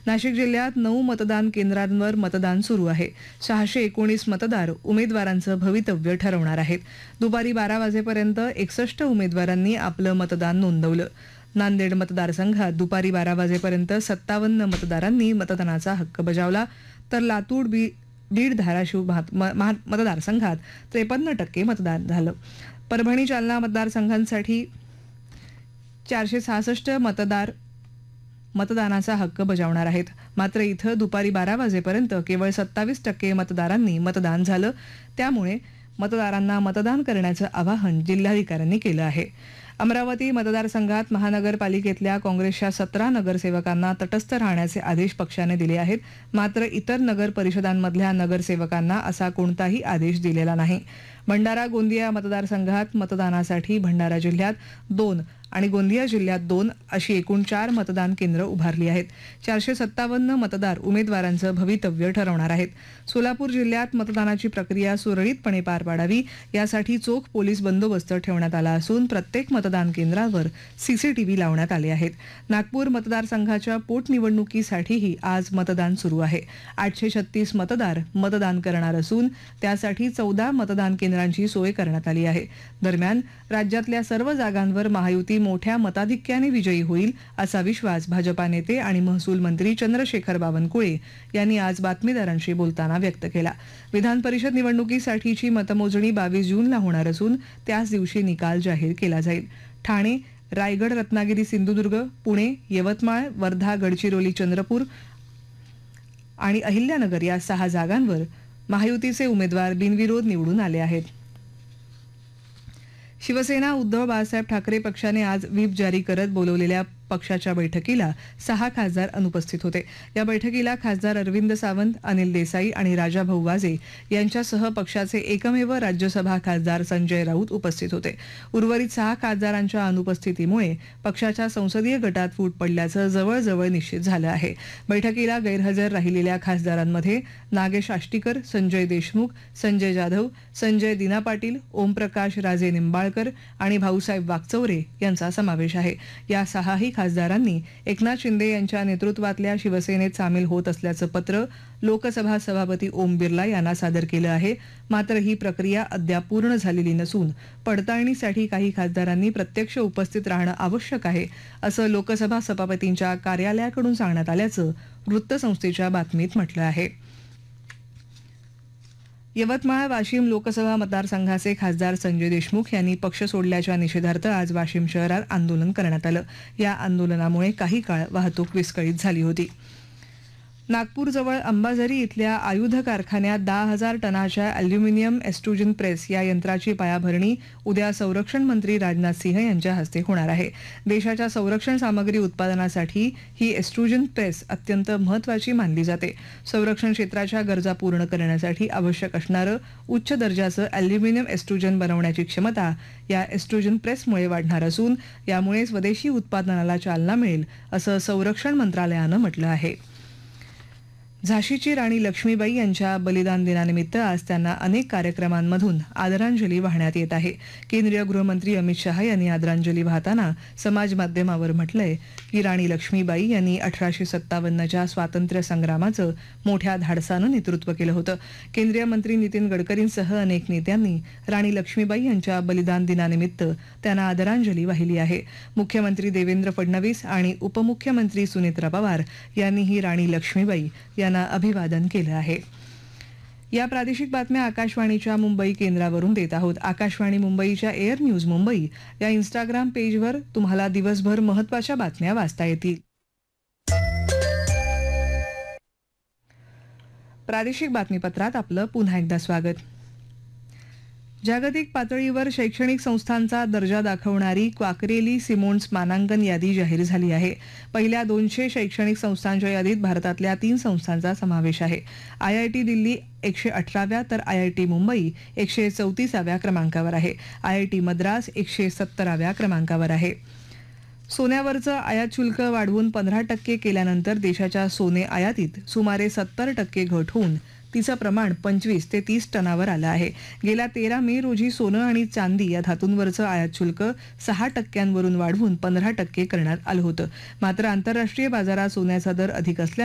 नाशिक जिल्ह्यात 9 मतदान केंद्रांवर मतदान सुरू आहे. 619 मतदार उमेदवारांचं भवितव्य ठरवणार आहेत. दुपारी 12 वाजेपर्यंत 61 उमेदवारांनी आपलं मतदान नोंदवलं. नांदेड मतदारसंघात दुपारी 12 वाजेपर्यंत 57 मतदारांनी मतदानाचा हक्क बजावला, तर लातूर बीड धाराशिव मतदारसंघात 53% मतदान झालं. परभणी जालना मतदारसंघांसाठी 466 मतदार मतदानाचा हक्क बजावणार आहेत. मात्र इथं दुपारी 12 वाजेपर्यंत केवळ 27% मतदारांनी मतदान झालं. त्यामुळे मतदारांना मतदान करण्याचं आवाहन जिल्हाधिकाऱ्यांनी केलं आहे. अमरावती मतदारसंघात महानगरपालिकेतल्या काँग्रेसच्या 17 नगरसेवकांना तटस्थ राहण्याचे आदेश पक्षाने दिले आहेत. मात्र इतर नगर परिषदांमधल्या नगरसेवकांना असा कोणताही आदेश दिलेला नाही. भंडारा गोंदिया मतदारसंघात मतदानासाठी भंडारा जिल्ह्यात 2 आणि गोंदिया जिल्ह्यात 2 अशी एकूण 4 मतदान केंद्र उभारली आहेत. 457 मतदार उमेदवारांचं भवितव्य ठरवणार आहेत. सोलापूर जिल्ह्यात मतदानाची प्रक्रिया सुरळीतपणे पार पाडावी यासाठी चोख पोलीस बंदोबस्त ठेवण्यात आला असून प्रत्येक मतदान केंद्रावर सीसीटीव्ही लावण्यात आले आहेत. नागपूर मतदारसंघाच्या पोटनिवडणुकीसाठीही आज मतदान सुरू आहे. 836 मतदार मतदान करणार असून त्यासाठी 14 मतदान केंद्रांची सोय करण्यात आली आहे. दरम्यान राज्यातल्या सर्व जागांवर महायुती मोठ्या मताधिक्याने विजयी होईल असा विश्वास भाजपा नेते आणि महसूल मंत्री चंद्रशेखर बावनकुळे यांनी आज बातमीदारांशी बोलताना व्यक्त केला. विधान परिषद निवडणुकीसाठीची मतमोजणी 22 जूनला होणार असून त्याच दिवशी निकाल जाहीर केला जाईल. ठाणे, रायगड, रत्नागिरी, सिंधुदुर्ग, पुणे, यवतमाळ, वर्धा, गडचिरोली, चंद्रपूर आणि अहिल्यानगर या 6 जागांवर महायुतीचे उमेदवार बिनविरोध निवडून आले आहेत. शिवसेना उद्धव बाळासाहेब ठाकरे पक्षाने आज व्हीप जारी करत बोलवलेल्या पक्षाच्या बैठकीला 6 खासदार अनुपस्थित होते. या बैठकीला खासदार अरविंद सावंत, अनिल देसाई आणि राजाभाऊ वाजे यांच्यासह पक्षाचे एकमेव राज्यसभा खासदार संजय राऊत उपस्थित होते. उर्वरित 6 खासदारांच्या अनुपस्थितीमुळे पक्षाच्या संसदीय गटात फूट पडल्याचं जवळजवळ निश्चित झालं आहे. बैठकीला गैरहजर राहिलेल्या खासदारांमध्ये नागेश आष्टीकर, संजय देशमुख, संजय जाधव, संजय दिना पाटील, ओमप्रकाश राजे निंबाळकर आणि भाऊसाहेब वाकचौरे यांचा समावेश आहे. या 6ही खासदारांनी एकनाथ शिंदे यांच्या नेतृत्वातल्या शिवसेनेत सामील होत असल्याचं पत्र लोकसभा सभापती ओम बिर्ला यांना सादर केलं आहे. मात्र ही प्रक्रिया अद्याप पूर्ण झालेली नसून पडताळणीसाठी काही खासदारांनी प्रत्यक्ष उपस्थित राहणं आवश्यक आहे असं लोकसभा सभापतींच्या कार्यालयाकडून सांगण्यात आल्याचं वृत्तसंस्थेच्या बातमीत म्हटलं आहे. यवतमाळ वाशिम लोकसभा मतदारसंघाचे खासदार संजय देशमुख यांनी पक्ष सोडल्याच्या निषेधार्थ आज वाशिम शहरात आंदोलन करण्यात आलं. या आंदोलनामुळे काही काळ वाहतूक विस्कळीत झाली होती. नागपूरजवळ अंबाझरी इथल्या आयुध कारखान्यात 10,000 टनाच्या अॅल्युमिनियम एक्स्ट्रुजन प्रेस या यंत्राची पायाभरणी उद्या संरक्षण मंत्री राजनाथ सिंह यांच्या हस्ते होणार आहे. देशाच्या संरक्षण सामग्री उत्पादनासाठी ही एक्स्ट्रुजन प्रेस अत्यंत महत्त्वाची मानली जाते. संरक्षण क्षेत्राच्या गरजा पूर्ण करण्यासाठी आवश्यक असणारं उच्च दर्जाचं अॅल्युमिनियम एक्स्ट्रुजन बनवण्याची क्षमता या एक्स्ट्रुजन प्रेसमुळे वाढणार असून यामुळे स्वदेशी उत्पादनाला चालना मिळेल असं संरक्षण मंत्रालयानं म्हटलं आहे. झाशीची राणी लक्ष्मीबाई यांच्या बलिदान दिनानिमित्त आज त्यांना अनेक कार्यक्रमांमधून आदरांजली वाहण्यात येत आहे. केंद्रीय गृहमंत्री अमित शहा यांनी आदरांजली वाहताना समाज माध्यमावर म्हटलंय की राणी लक्ष्मीबाई यांनी 1857च्या स्वातंत्र्य संग्रामाचं मोठ्या धाडसानं नेतृत्व केलं होतं. केंद्रीय मंत्री नितीन गडकरींसह अनेक नेत्यांनी राणी लक्ष्मीबाई यांच्या बलिदान दिनानिमित्त त्यांना आदरांजली वाहिली आहे. मुख्यमंत्री देवेंद्र फडणवीस आणि उपमुख्यमंत्री सुनेत्रा पवार यांनीही राणी लक्ष्मीबाई यांना अभिवादन केलं आहे. या प्रादेशिक बातम्या आकाशवाणीच्या मुंबई केंद्रावरून देत आहोत. आकाशवाणी मुंबईच्या एअर न्यूज मुंबई या इंस्टाग्राम पेजवर तुम्हाला दिवसभर महत्त्वाच्या बातम्या वाचता येतील. प्रादेशिक बातमीपत्रात आपलं पुन्हा एकदा स्वागत. जागतिक पातळीवर शैक्षणिक संस्थांचा दर्जा दाखवणारी क्वाकरेली सिमोन्स मानांकन यादी जाहीर झाली आहे. पहिल्या 200 शैक्षणिक संस्थांच्या यादीत भारतातल्या 3 संस्थांचा समावेश आहे. IIT दिल्ली 118व्या तर IIT मुंबई 134व्या क्रमांकावर आहे. IIT मद्रास 117व्या क्रमांकावर आहे. सोन्यावरचं आयात शुल्क वाढवून 15% केल्यानंतर देशाच्या सोने आयातीत सुमारे 70% घट होऊन तिचं प्रमाण 25 ते 30 टनावर आलं आहे. गेल्या 13 मे रोजी सोनं आणि चांदी या धातूंवरचं आयात शुल्क 6% वाढवून 15% करण्यात आलं होतं. मात्र आंतरराष्ट्रीय बाजारात सोन्याचा दर अधिक असल्यानं